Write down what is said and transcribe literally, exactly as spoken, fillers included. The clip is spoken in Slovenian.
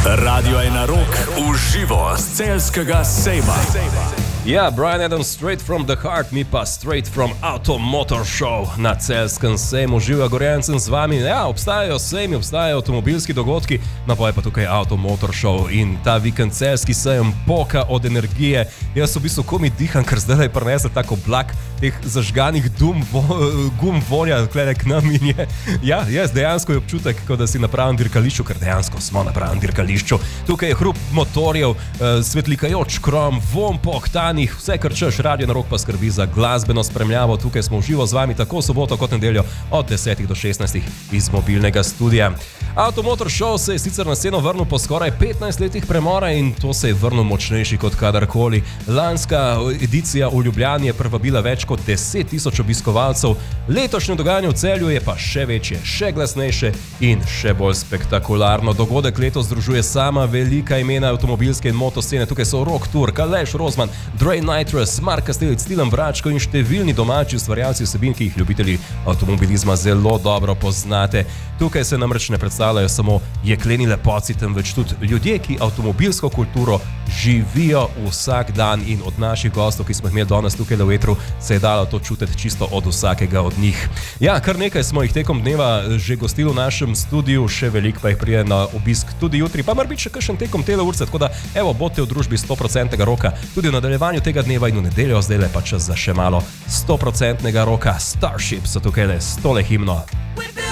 Radio ena rok v živo z celjskega sejma. Ja, Brian Adams straight from the heart, mi pa straight from Auto Motor Show na celjskem sejmu. Živijo Gorjancem z vami. Ja, obstajajo sejmi, obstajajo avtomobilski dogodki, no pa je pa tukaj Auto Motor Show in ta vikend celjski sejem poka od energije. Jaz v bistvu komi diham, ker zdaj je prinesel tako oblak teh zažganih dum, vo, gum vonja, klede k nam in je. Ja, jaz dejansko je občutek, kot da si na pravem dirkališču, ker dejansko smo na pravem dirkališču. Tukaj je hrup motorjev, svetlikajoč krom, von po oktanih, vse kar češ, Radio ena rok pa skrbi za glasbeno spremljavo. Tukaj smo v živo z vami tako soboto kot nedeljo od desetih do šestnajstih iz mobilnega studia. Auto Motor Show se je sicer na sceno vrnil po skoraj petnajst letih premora in to se je vrnil močnejši kot kadarkoli. Lanska edicija v Ljubljani je privabila več kot deset tisoč obiskovalcev, letošnje dogajanje v Celju je pa še večje, še glasnejše in še bolj spektakularno. Dogodek letos združuje sama velika imena avtomobilske in motoscene. Tukaj so Rock Tour, Aleš Rozman, Dre Nitrous, Mark Kastelic, Tilen Bračko in številni domači ustvarjalci vsebin, ki jih ljubitelji avtomobilizma zelo dobro poznate. Tukaj se namreč ne predstavljajo samo jekleni lepoci, temveč tudi ljudje, ki avtomobilsko kulturo živijo vsak dan in od naših gostov, ki smo jih imeli danes tukaj v etru, se je dalo to čutiti čisto od vsakega od njih. Ja, kar nekaj smo jih tekom dneva že gostili v našem studiu, še veliko pa jih prije na obisk tudi jutri, pa mar biti še kakšen tekom tele urce, tako da evo, bodite v družbi sto procentnega roka tudi v nadaljevanju tega dneva in v nedeljo, zdaj le pa čas za še malo sto procentnega roka. Starship so tukaj le s tole himno.